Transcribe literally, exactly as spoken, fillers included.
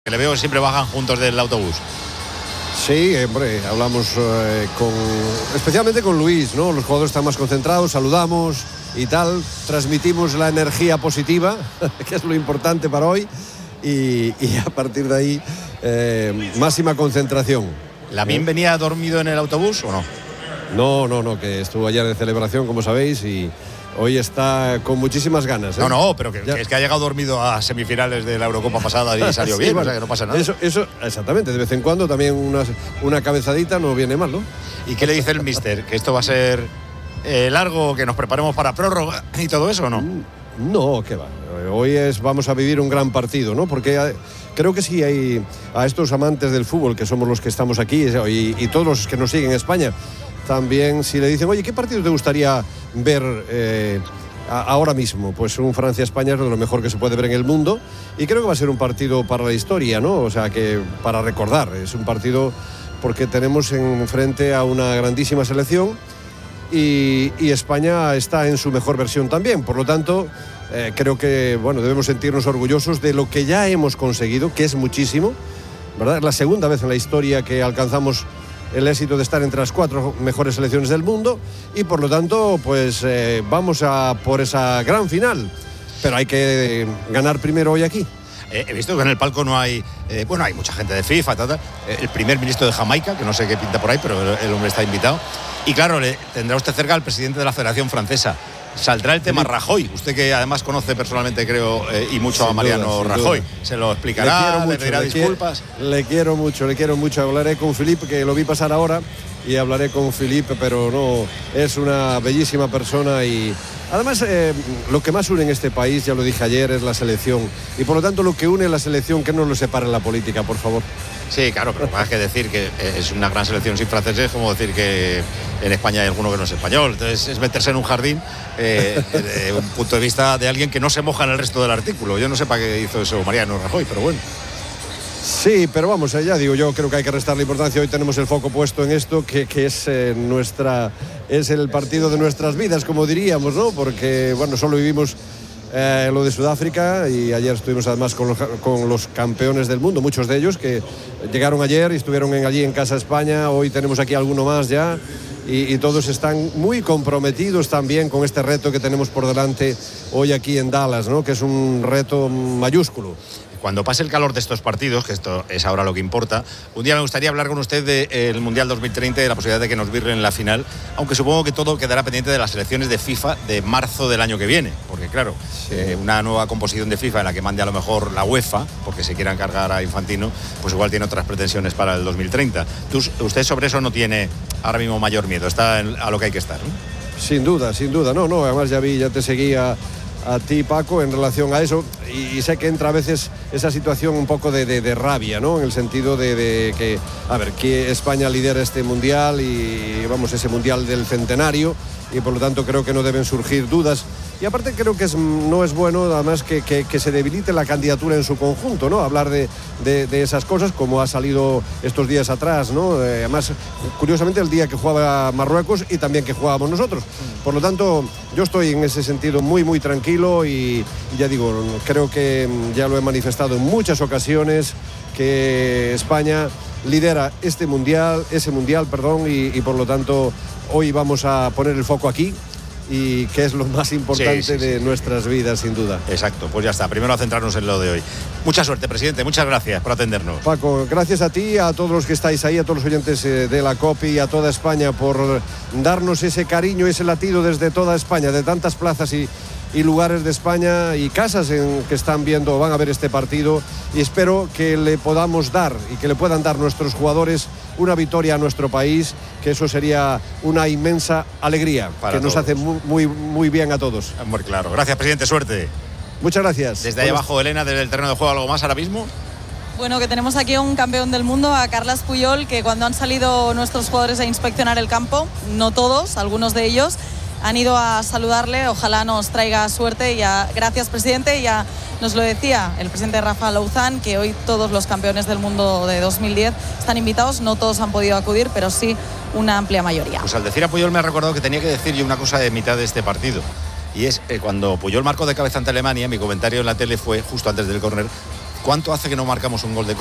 Que le veo siempre bajan juntos del autobús. Sí, hombre, hablamos eh, con, especialmente con Luis, ¿no? Los jugadores están más concentrados, saludamos y tal, transmitimos la energía positiva, que es lo importante para hoy, y, y a partir de ahí, eh, máxima concentración. ¿Lamine venía dormido en el autobús o no? No, no, no, que estuvo ayer de celebración, como sabéis, y hoy está con muchísimas ganas, ¿eh? No, no, pero que, que es que ha llegado dormido a semifinales de la Eurocopa pasada y salió sí, bien, bueno, o sea que no pasa nada. Eso, eso, exactamente, de vez en cuando también una, una cabezadita no viene mal, ¿no? ¿Y qué le dice el míster? ¿Que esto va a ser eh, largo, que nos preparemos para prórroga y todo eso o no? No, qué va. Hoy es, vamos a vivir un gran partido, ¿no? Porque hay, creo que sí hay a estos amantes del fútbol, que somos los que estamos aquí, y, y todos los que nos siguen en España, también si le dicen, oye, ¿qué partido te gustaría ver eh, a, ahora mismo? Pues un Francia-España es de lo mejor que se puede ver en el mundo, y creo que va a ser un partido para la historia, ¿no? O sea, que para recordar, es un partido porque tenemos enfrente a una grandísima selección y, y España está en su mejor versión también, por lo tanto eh, creo que, bueno, debemos sentirnos orgullosos de lo que ya hemos conseguido, que es muchísimo, ¿verdad? Es la segunda vez en la historia que alcanzamos el éxito de estar entre las cuatro mejores selecciones del mundo, y por lo tanto pues eh, vamos a por esa gran final, pero hay que ganar primero hoy aquí. Eh, he visto que en el palco no hay, eh, bueno, hay mucha gente de FIFA, tal, tal. Eh, el primer ministro de Jamaica, que no sé qué pinta por ahí, pero el, el hombre está invitado, y claro, le tendrá usted cerca al presidente de la Federación Francesa. Saldrá el tema Rajoy, usted que además conoce personalmente, creo, eh, y mucho sin a Mariano duda, Rajoy. Duda. Se lo explicará, le, mucho, le pedirá le disculpas. Quiero, le quiero mucho, le quiero mucho. Hablaré con Philippe, que lo vi pasar ahora, y hablaré con Philippe, pero no, es una bellísima persona y además eh, lo que más une en este país, ya lo dije ayer, es la selección. Y por lo tanto lo que une la selección, que no lo separe en la política, por favor. Sí, claro, pero más que decir que es una gran selección sin franceses, como decir que en España hay alguno que no es español. Entonces es meterse en un jardín eh, desde un punto de vista de alguien que no se moja en el resto del artículo. Yo no sé para qué hizo eso Mariano Rajoy, pero bueno. Sí, pero vamos, ya digo, yo creo que hay que restarle importancia. Hoy tenemos el foco puesto en esto, que, que es eh, nuestra, es el partido de nuestras vidas, como diríamos, ¿no? Porque, bueno, solo vivimos eh, lo de Sudáfrica, y ayer estuvimos además con los, con los campeones del mundo, muchos de ellos que llegaron ayer y estuvieron en, allí en Casa España. Hoy tenemos aquí alguno más ya, y, y todos están muy comprometidos también con este reto que tenemos por delante hoy aquí en Dallas, ¿no? Que es un reto mayúsculo. Cuando pase el calor de estos partidos, que esto es ahora lo que importa, un día me gustaría hablar con usted del Mundial dos mil treinta y de la posibilidad de que nos virren en la final, aunque supongo que todo quedará pendiente de las elecciones de FIFA de marzo del año que viene, porque claro, sí. eh, una nueva composición de FIFA en la que mande a lo mejor la UEFA, porque se quiera encargar a Infantino, pues igual tiene otras pretensiones para el dos mil treinta. ¿Tú, usted sobre eso no tiene ahora mismo mayor miedo? Está en, a lo que hay que estar, ¿no? Sin duda, sin duda, no, no, además ya vi, ya te seguía a ti, Paco, en relación a eso, y, y sé que entra a veces esa situación un poco de, de, de rabia, ¿no? En el sentido de, de que, a ver, que España lidera este mundial y, vamos, ese mundial del centenario, y por lo tanto creo que no deben surgir dudas. Y aparte creo que es, no es bueno, además, que, que, que se debilite la candidatura en su conjunto, ¿no? Hablar de, de, de esas cosas, como ha salido estos días atrás, ¿no? Eh, además, curiosamente, el día que jugaba Marruecos y también que jugábamos nosotros. Por lo tanto, yo estoy en ese sentido muy, muy tranquilo, y ya digo, creo que ya lo he manifestado en muchas ocasiones, que España lidera este mundial, ese mundial, perdón, y, y por lo tanto hoy vamos a poner el foco aquí, y que es lo más importante sí, sí, de sí. nuestras vidas, sin duda. Exacto, pues ya está, primero a centrarnos en lo de hoy. Mucha suerte, presidente, muchas gracias por atendernos. Paco, gracias a ti, a todos los que estáis ahí, a todos los oyentes de la COPI y a toda España por darnos ese cariño, ese latido desde toda España, de tantas plazas y, y lugares de España y casas en que están viendo o van a ver este partido, y espero que le podamos dar y que le puedan dar nuestros jugadores una victoria a nuestro país, que eso sería una inmensa alegría, para que todos. Nos hace muy, muy, muy bien a todos. Muy claro. Gracias, presidente, suerte. Muchas gracias. Desde ahí abajo, Elena, desde el terreno de juego, ¿algo más ahora mismo? Bueno, que tenemos aquí a un campeón del mundo, a Carles Puyol, que cuando han salido nuestros jugadores a inspeccionar el campo, no todos, algunos de ellos, han ido a saludarle. Ojalá nos traiga suerte. Y ya, gracias, presidente. Ya nos lo decía el presidente Rafa Louzán, que hoy todos los campeones del mundo de dos mil diez están invitados. No todos han podido acudir, pero sí una amplia mayoría. Pues al decir a Puyol me ha recordado que tenía que decir yo una cosa de mitad de este partido. Y es eh, cuando Puyol marcó de cabeza ante Alemania, mi comentario en la tele fue, justo antes del córner, ¿Cuánto hace que no marcamos un gol de